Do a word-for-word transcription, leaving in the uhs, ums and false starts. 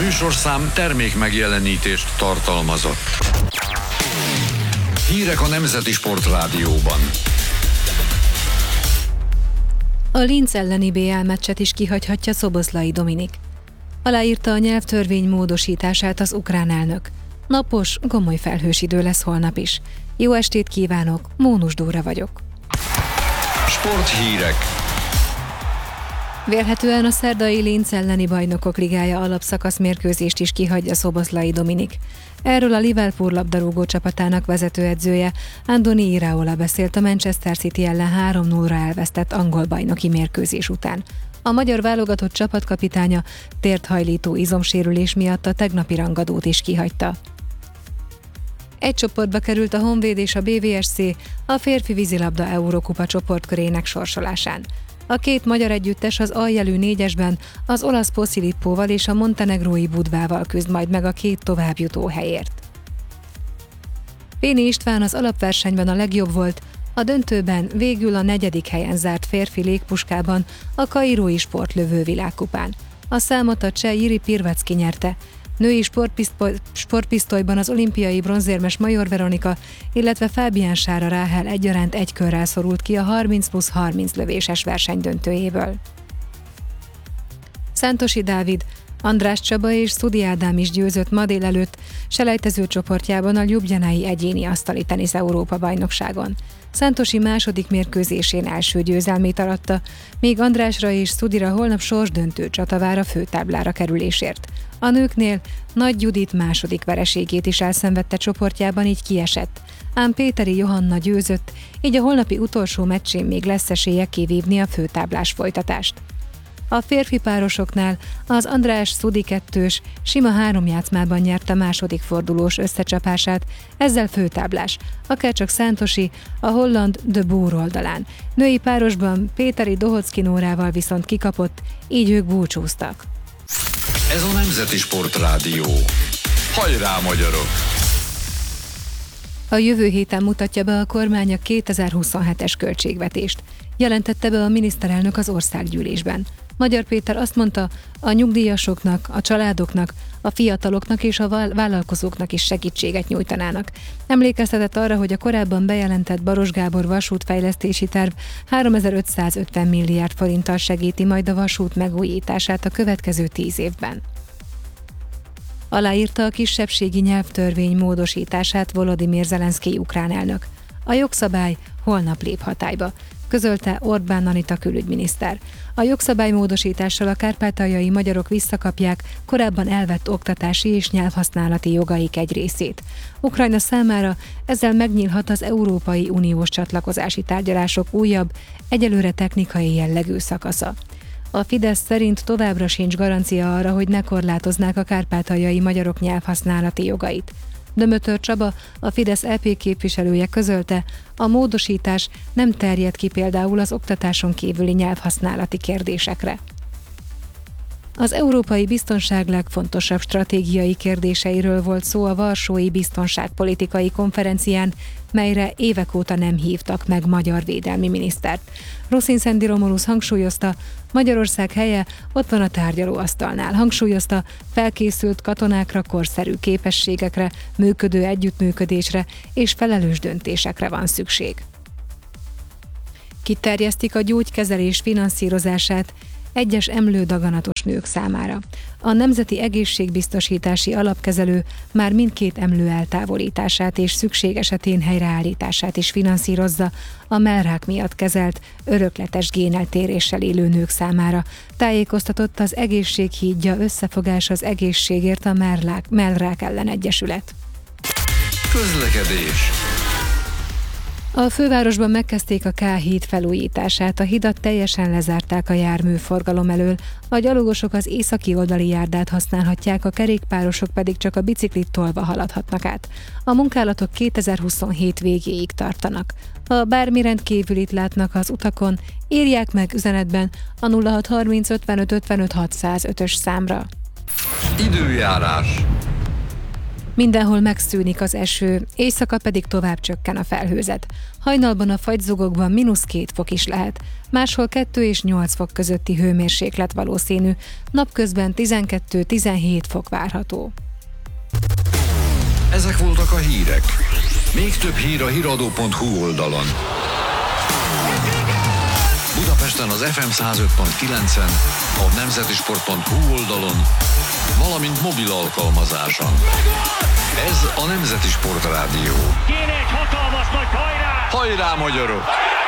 műsorszám termék megjelenítést tartalmazott. Hírek a Nemzeti Sportrádióban. A Linz elleni bé el meccset is kihagyhatja Szoboszlai Dominik. Aláírta a nyelvtörvény módosítását az ukrán elnök. Napos, gomoly felhős idő lesz holnap is. Jó estét kívánok, Mónus Dóra vagyok. Sporthírek. Vélhetően a szerdai Linz elleni Bajnokok Ligája alapszakasz mérkőzést is kihagyja Szoboszlai Dominik. Erről a Liverpool labdarúgó csapatának vezetőedzője Andoni Iraola beszélt a Manchester City ellen három nullra elvesztett angol bajnoki mérkőzés után. A magyar válogatott csapatkapitánya térthajlító izomsérülés miatt a tegnapi rangadót is kihagyta. Egy csoportba került a Honvéd és a bé vé es cé a férfi vízilabda Eurókupa csoportkörének sorsolásán. A két magyar együttes az aljelű négyesben az olasz Posillippóval és a montenegrói Budvával küzd majd meg a két továbbjutó helyért. Péni István az alapversenyben a legjobb volt, a döntőben végül a negyedik helyen zárt férfi légpuskában a kairói sportlövő világkupán. A számot a cseh Jiri Pirvecki nyerte. Női sportpisztoly, sportpisztolyban az olimpiai bronzérmes Major Veronika, illetve Fábián Sára Ráhel egyaránt egy körrel szorult ki a harminc plusz harminc lövéses verseny döntőjéből. Szántosi Dávid, András Csaba és Szudi Ádám is győzött ma délelőtt selejtező csoportjában a Ljubljanai egyéni asztali tenisz Európa-bajnokságon. Szántosi második mérkőzésén első győzelmét aratta, míg Andrásra és Szudira holnap sorsdöntő csata vár a főtáblára kerülésért. A nőknél Nagy Judit második vereségét is elszenvedte csoportjában, így kiesett. Ám Péteri Johanna győzött, így a holnapi utolsó meccsén még lesz esélye kivívni a főtáblás folytatást. A férfi párosoknál az András Szudi kettős sima három játszmában nyerte második fordulós összecsapását, ezzel főtáblás, akárcsak Szántosi a holland De Boer oldalán. Női párosban Péteri Dohocki Nórával viszont kikapott, így ők búcsúztak. Ez a Nemzeti Sportrádió. Hajrá, magyarok! A jövő héten mutatja be a kormány a kétezer-huszonhetes költségvetést. Jelentette be a miniszterelnök az országgyűlésben. Magyar Péter azt mondta, a nyugdíjasoknak, a családoknak, a fiataloknak és a vállalkozóknak is segítséget nyújtanának. Emlékeztetett arra, hogy a korábban bejelentett Baros Gábor vasútfejlesztési terv háromezer-ötszázötven milliárd forinttal segíti majd a vasút megújítását a következő tíz évben. Aláírta a kisebbségi nyelvtörvény módosítását Volodymyr Zelenszkij ukrán elnök. A jogszabály holnap lép hatályba, közölte Orbán Anita külügyminiszter. A jogszabálymódosítással a kárpátaljai magyarok visszakapják korábban elvett oktatási és nyelvhasználati jogaik egy részét. Ukrajna számára ezzel megnyílhat az Európai Uniós csatlakozási tárgyalások újabb, egyelőre technikai jellegű szakasza. A Fidesz szerint továbbra sincs garancia arra, hogy ne korlátoznák a kárpátaljai magyarok nyelvhasználati jogait. Dömötör Csaba, a Fidesz é pé képviselője közölte, a módosítás nem terjed ki például az oktatáson kívüli nyelvhasználati kérdésekre. Az európai biztonság legfontosabb stratégiai kérdéseiről volt szó a Varsói Biztonságpolitikai Konferencián, melyre évek óta nem hívtak meg magyar védelmi minisztert. Ruszin Szendi Romulusz hangsúlyozta, Magyarország helye ott van a tárgyalóasztalnál. Hangsúlyozta, felkészült katonákra, korszerű képességekre, működő együttműködésre és felelős döntésekre van szükség. Kiterjesztik a gyógykezelés finanszírozását egyes emlődaganatos nők számára. A Nemzeti Egészségbiztosítási Alapkezelő már mindkét emlő eltávolítását és szükség esetén helyreállítását is finanszírozza a mellrák miatt kezelt, örökletes géneltéréssel élő nők számára. Tájékoztatott az Egészséghídja Összefogás az Egészségért a mellrák, mellrák ellen egyesület. Közlekedés. A fővárosban megkezdték a K-híd felújítását, a hidat teljesen lezárták a járműforgalom elől, a gyalogosok az északi oldali járdát használhatják, a kerékpárosok pedig csak a biciklit tolva haladhatnak át. A munkálatok kétezer-huszonhét végéig tartanak. Ha bármi rendkívülit látnak az utakon, írják meg üzenetben a nulla hat harminc ötvenöt ötvenöt hatszázötös számra. Időjárás. Mindenhol megszűnik az eső, éjszaka pedig tovább csökken a felhőzet. Hajnalban a fagyzugokban mínusz két fok is lehet, máshol kettő és nyolc fok közötti hőmérséklet valószínű, napközben tizenkettő-tizenhét fok várható. Ezek voltak a hírek. Még több hír a híradó pont hu oldalon. Budapesten az ef em száz öt pont kilencen, a nemzetisport pont hu oldalon, valamint mobil alkalmazáson. Ez a Nemzeti Sport Rádió. Kéne egy hatalmas nagy hajrá! Hajrá, magyarok!